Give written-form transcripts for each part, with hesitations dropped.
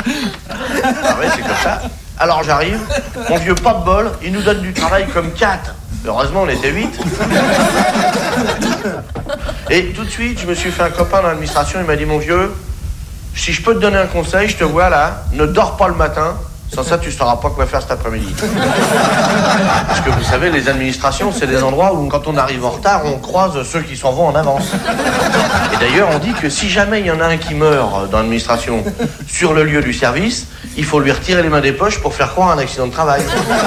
Ah ouais, c'est comme ça. Alors j'arrive, mon vieux pas de bol, il nous donne du travail comme 4. Heureusement, on était 8. Et tout de suite, je me suis fait un copain dans l'administration, il m'a dit, mon vieux, si je peux te donner un conseil, je te vois là, ne dors pas le matin, sans ça tu ne sauras pas quoi faire cet après-midi. Parce que vous savez, les administrations, c'est des endroits où quand on arrive en retard, on croise ceux qui s'en vont en avance. Et d'ailleurs, on dit que si jamais il y en a un qui meurt dans l'administration sur le lieu du service, il faut lui retirer les mains des poches pour faire croire un accident de travail.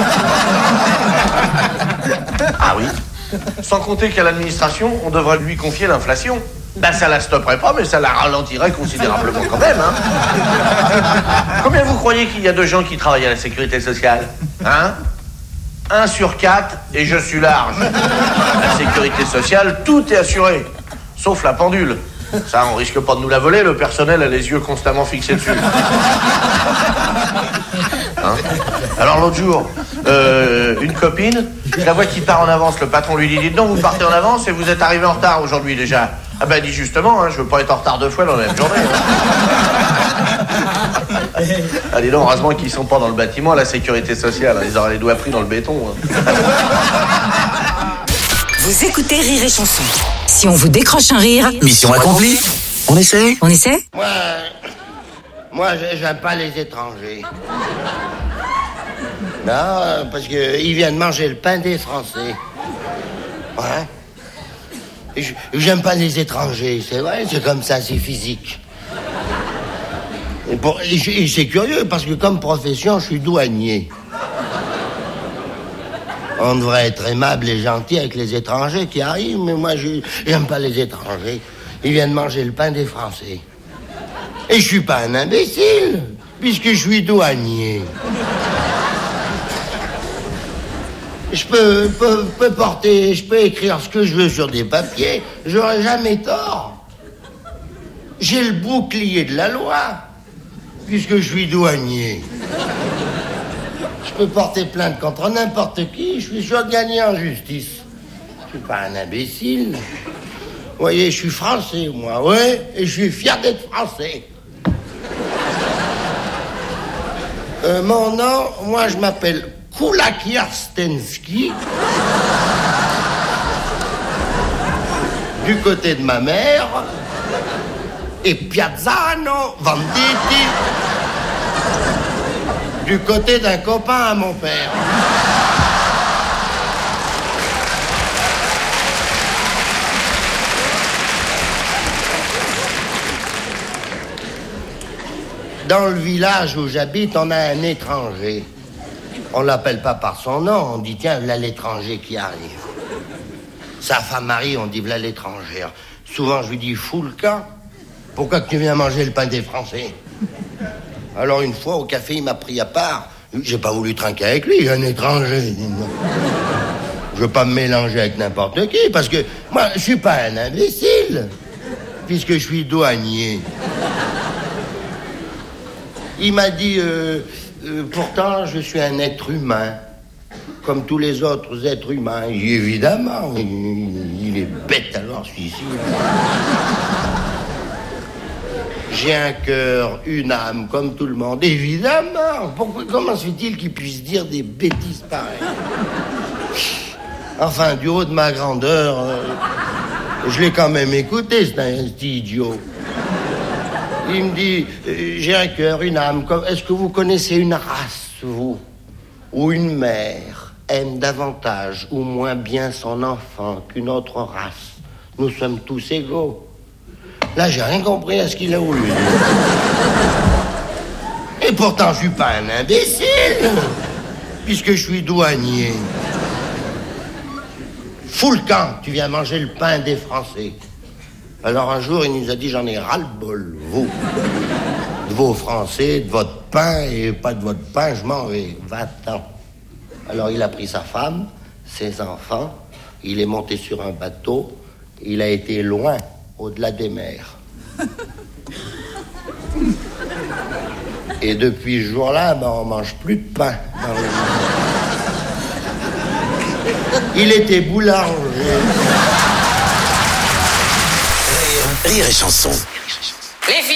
Ah oui. Sans compter qu'à l'administration, on devrait lui confier l'inflation. Ben ça la stopperait pas, mais ça la ralentirait considérablement quand même, hein. Combien vous croyez qu'il y a de gens qui travaillent à la sécurité sociale? Hein? 1 sur 4, et je suis large. La sécurité sociale, tout est assuré, sauf la pendule. Ça, on risque pas de nous la voler, le personnel a les yeux constamment fixés dessus. Hein? Alors l'autre jour, une copine, je la vois qui part en avance, le patron lui dit, dites donc, vous partez en avance et vous êtes arrivé en retard aujourd'hui déjà. Ah ben, elle dit justement, hein, je veux pas être en retard 2 fois dans la même journée. Hein. Ah, dis donc, heureusement qu'ils sont pas dans le bâtiment, la sécurité sociale, hein, ils auraient les doigts pris dans le béton. Hein. Vous écoutez Rire et Chanson. Si on vous décroche un rire... Mission accomplie. On essaie? On essaie? Moi, j'aime pas les étrangers. Non, parce qu'ils viennent manger le pain des Français. Ouais. J'aime pas les étrangers, c'est vrai, c'est comme ça, c'est physique. Et c'est curieux, parce que comme profession, je suis douanier. On devrait être aimable et gentil avec les étrangers qui arrivent, mais moi, j'aime pas les étrangers. Ils viennent manger le pain des Français. Et je suis pas un imbécile, puisque je suis douanier. Je peux écrire ce que je veux sur des papiers, j'aurai jamais tort. J'ai le bouclier de la loi, puisque je suis douanier. Je peux porter plainte contre n'importe qui, je suis sûr de gagner en justice. Je suis pas un imbécile. Vous voyez, je suis français, moi, ouais, et je suis fier d'être français. Mon nom, moi, je m'appelle Kulak-Yarstensky. Du côté de ma mère. Et Piazzano Venditti. Du côté d'un copain à mon père. Dans le village où j'habite, on a un étranger. On l'appelle pas par son nom, on dit tiens, voilà l'étranger qui arrive. Sa femme Marie, on dit voilà l'étrangère. Souvent je lui dis fous le camp. Pourquoi que tu viens manger le pain des Français? Alors une fois au café, il m'a pris à part. J'ai pas voulu trinquer avec lui, un étranger. Je veux pas me mélanger avec n'importe qui, parce que moi, je suis pas un imbécile, puisque je suis douanier. Il m'a dit, pourtant, je suis un être humain, comme tous les autres êtres humains. Évidemment, il est bête alors, celui-ci. J'ai un cœur, une âme, comme tout le monde. Évidemment. Comment se fait-il qu'il puisse dire des bêtises pareilles? Enfin, du haut de ma grandeur, je l'ai quand même écouté, cet idiot. Il me dit, j'ai un cœur, une âme. Est-ce que vous connaissez une race, vous? Où une mère aime davantage ou moins bien son enfant qu'une autre race? Nous sommes tous égaux. Là, j'ai rien compris à ce qu'il a voulu dire. Et pourtant, je suis pas un imbécile, puisque je suis douanier. Fous le camp, tu viens manger le pain des Français. Alors un jour, il nous a dit, j'en ai ras-le-bol, vous. De vos Français, de votre pain, et pas de votre pain, je m'en vais. Va-t'en. Alors il a pris sa femme, ses enfants, il est monté sur un bateau, il a été loin, au-delà des mers. Et depuis ce jour-là, on mange plus de pain. Il était boulanger. Rire et Chanson. Les filles.